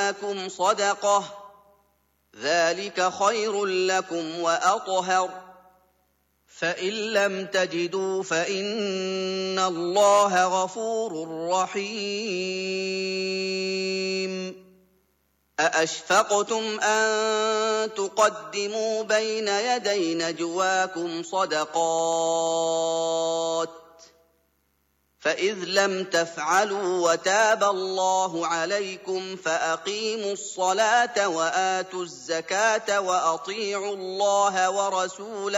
نجواكم صدقة ذلك خير لكم وأطهر فإن لم تجدوا فإن الله غفور رحيم أأشفقتم أن تقدموا بين يدي نجواكم صدقات فإذ لم تفعلوا وتاب الله عليكم فأقيموا الصلاة وآتوا الزكاة وأطيعوا الله ورسوله